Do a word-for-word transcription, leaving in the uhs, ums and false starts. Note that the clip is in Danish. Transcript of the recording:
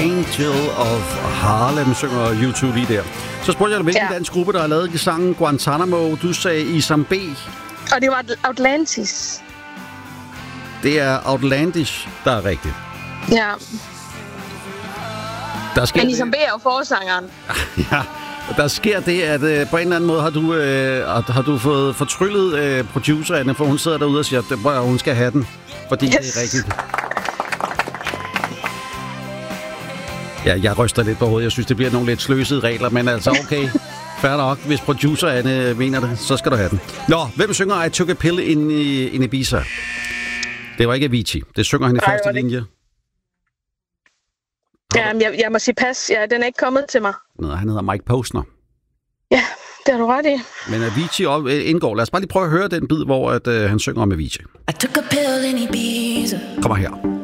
Angel of Harlem, synger YouTube lige der. Så spurgte jeg dig, hvilken ja. dansk gruppe, der har lavet sangen Guantanamo. Du sagde Isam B. Og det var Atlantis. Det er Outlandish, der er rigtigt. Ja. Der sker Men Isam B er jo forsangeren. Ja, der sker det, at øh, på en eller anden måde har du, øh, har du fået fortryllet øh, producererne, for hun sidder derude og siger, at hun skal have den, fordi yes. det er rigtigt. Ja, jeg ryster lidt på hovedet. Jeg synes, det bliver nogle lidt sløsede regler, men altså okay. Fair nok. Hvis producerne mener det, så skal du have den. Nå, hvem synger I Took a Pill in, in Ibiza? Det var ikke Avicii. Det synger han i Nej, første linje. Ja, jeg, jeg må sige pas. Ja, den er ikke kommet til mig. Nej, han hedder Mike Posner. Ja, det har du ret i. Men Avicii indgår. Lad os bare lige prøve at høre den bid, hvor at, uh, han synger om Avicii. I took a pill in Ibiza. Kommer her.